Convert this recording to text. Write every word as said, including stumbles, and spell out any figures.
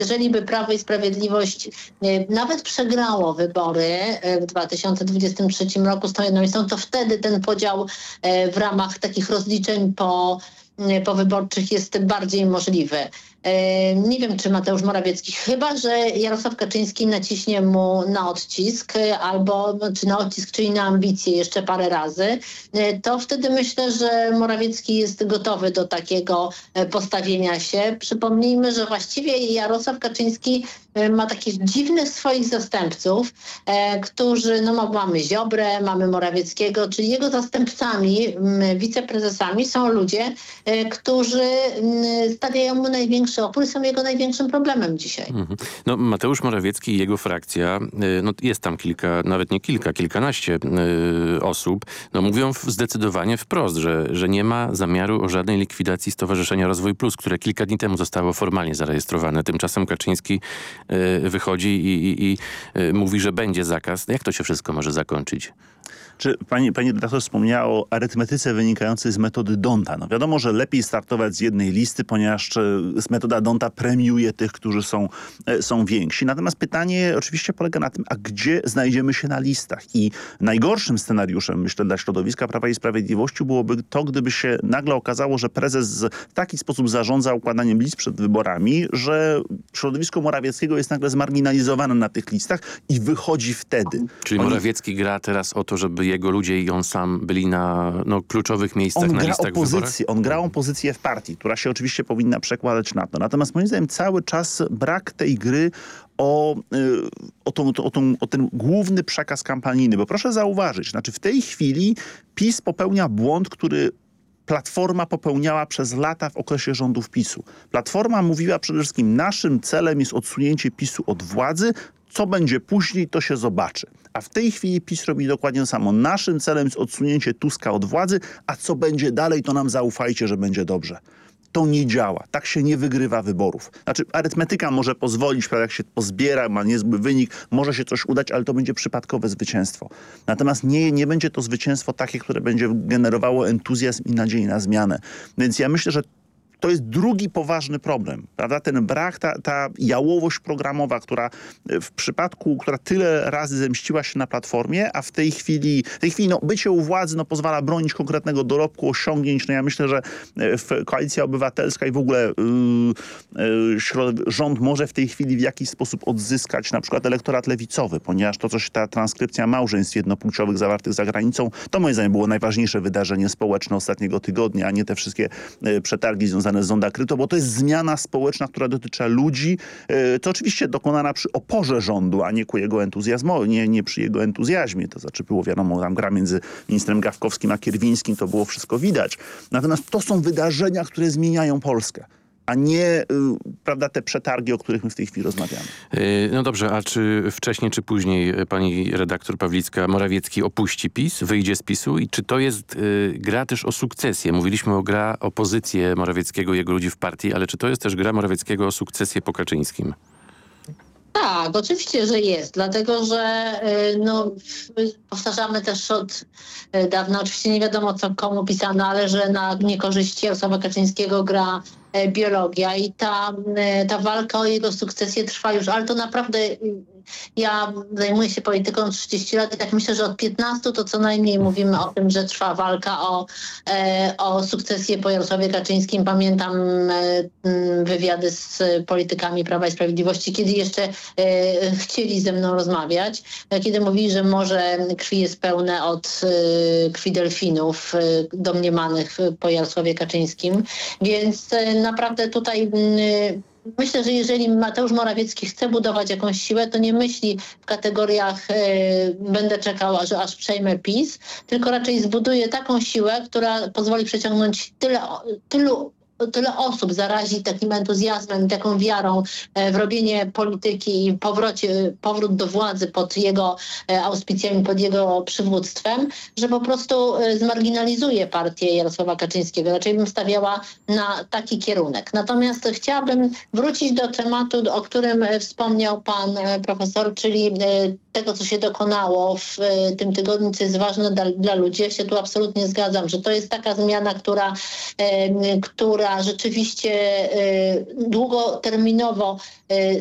jeżeli by Prawo i Sprawiedliwość nawet przegrało wybory w dwa tysiące dwudziestym trzecim roku z tą jedną listą, to wtedy ten podział w ramach takich rozliczeń po powyborczych jest bardziej możliwy. Nie wiem, czy Mateusz Morawiecki, chyba że Jarosław Kaczyński naciśnie mu na odcisk, albo czy na odcisk, czyli na ambicje jeszcze parę razy, to wtedy myślę, że Morawiecki jest gotowy do takiego postawienia się. Przypomnijmy, że właściwie Jarosław Kaczyński ma takich dziwnych swoich zastępców, e, którzy, no mamy Ziobrę, mamy Morawieckiego, czyli jego zastępcami, m, wiceprezesami są ludzie, e, którzy m, stawiają mu największy opór i są jego największym problemem dzisiaj. Mhm. No Mateusz Morawiecki i jego frakcja, y, no jest tam kilka, nawet nie kilka, kilkanaście y, osób, no mówią w, zdecydowanie wprost, że, że nie ma zamiaru o żadnej likwidacji Stowarzyszenia Rozwój Plus, które kilka dni temu zostało formalnie zarejestrowane. Tymczasem Kaczyński wychodzi i, i, i mówi, że będzie zakaz. Jak to się wszystko może zakończyć? Czy pani, pani redaktor wspomniała o arytmetyce wynikającej z metody D'Hondta. No wiadomo, że lepiej startować z jednej listy, ponieważ metoda D'Hondta premiuje tych, którzy są, są więksi. Natomiast pytanie oczywiście polega na tym, a gdzie znajdziemy się na listach? I najgorszym scenariuszem, myślę, dla środowiska Prawa i Sprawiedliwości byłoby to, gdyby się nagle okazało, że prezes w taki sposób zarządza układaniem list przed wyborami, że środowisko Morawieckiego jest nagle zmarginalizowane na tych listach i wychodzi wtedy. Czyli Oni... Morawiecki gra teraz o to, żeby jego ludzie i on sam byli na no, kluczowych miejscach on na gra listach opozycję, On gra opozycję w partii, która się oczywiście powinna przekładać na to. Natomiast moim zdaniem cały czas brak tej gry o, o, tą, o, tą, o ten główny przekaz kampanijny. Bo proszę zauważyć, znaczy w tej chwili PiS popełnia błąd, który Platforma popełniała przez lata w okresie rządów PiSu. Platforma mówiła przede wszystkim, naszym celem jest odsunięcie PiSu od władzy, co będzie później, to się zobaczy. A w tej chwili PiS robi dokładnie to samo. Naszym celem jest odsunięcie Tuska od władzy, a co będzie dalej, to nam zaufajcie, że będzie dobrze. To nie działa. Tak się nie wygrywa wyborów. Znaczy arytmetyka może pozwolić, prawda, jak się pozbiera, ma niezły wynik, może się coś udać, ale to będzie przypadkowe zwycięstwo. Natomiast nie, nie będzie to zwycięstwo takie, które będzie generowało entuzjazm i nadzieję na zmianę. Więc ja myślę, że to jest drugi poważny problem, prawda? Ten brak, ta, ta jałowość programowa, która w przypadku, która tyle razy zemściła się na Platformie, a w tej chwili, w tej chwili no, bycie u władzy no, pozwala bronić konkretnego dorobku, osiągnięć. No ja myślę, że w Koalicja Obywatelska i w ogóle yy, yy, rząd może w tej chwili w jakiś sposób odzyskać na przykład elektorat lewicowy, ponieważ to, co się ta transkrypcja małżeństw jednopłciowych zawartych za granicą, to moim zdaniem było najważniejsze wydarzenie społeczne ostatniego tygodnia, a nie te wszystkie yy, przetargi związane z Zonda Kryto, bo to jest zmiana społeczna, która dotyczy ludzi. To oczywiście dokonana przy oporze rządu, a nie ku jego entuzjazmowi, nie, nie przy jego entuzjazmie. To znaczy było wiadomo, tam gra między ministrem Gawkowskim a Kierwińskim, to było wszystko widać. Natomiast to są wydarzenia, które zmieniają Polskę, a nie y, prawda, te przetargi, o których my w tej chwili rozmawiamy. Yy, no dobrze, a czy wcześniej, czy później pani redaktor Pawlicka, Morawiecki opuści PiS, wyjdzie z PiSu i czy to jest y, gra też o sukcesję? Mówiliśmy o gra o pozycję Morawieckiego i jego ludzi w partii, ale czy to jest też gra Morawieckiego o sukcesję po Kaczyńskim? Tak, oczywiście, że jest, dlatego że no, powtarzamy też od dawna, oczywiście nie wiadomo co komu pisano, ale że na niekorzyści Jarosława Kaczyńskiego gra biologia i ta, ta walka o jego sukcesję trwa już, ale to naprawdę ja zajmuję się polityką trzydzieści lat i tak myślę, że od piętnastu to co najmniej mówimy o tym, że trwa walka o, o sukcesję po Jarosławie Kaczyńskim. Pamiętam wywiady z politykami Prawa i Sprawiedliwości, kiedy jeszcze chcieli ze mną rozmawiać, kiedy mówili, że morze krwi jest pełne od krwi delfinów domniemanych po Jarosławie Kaczyńskim, więc naprawdę tutaj myślę, że jeżeli Mateusz Morawiecki chce budować jakąś siłę, to nie myśli w kategoriach y, będę czekał, aż, aż przejmę PiS, tylko raczej zbuduje taką siłę, która pozwoli przeciągnąć tyle, tylu tyle osób, zarazi takim entuzjazmem, taką wiarą w robienie polityki i powrocie, powrót do władzy pod jego auspicjami, pod jego przywództwem, że po prostu zmarginalizuje partię Jarosława Kaczyńskiego. Raczej bym stawiała na taki kierunek. Natomiast chciałabym wrócić do tematu, o którym wspomniał pan profesor, czyli tego, co się dokonało w y, tym tygodniu, co jest ważne dla, dla ludzi. Ja się tu absolutnie zgadzam, że to jest taka zmiana, która, y, która rzeczywiście y, długoterminowo y,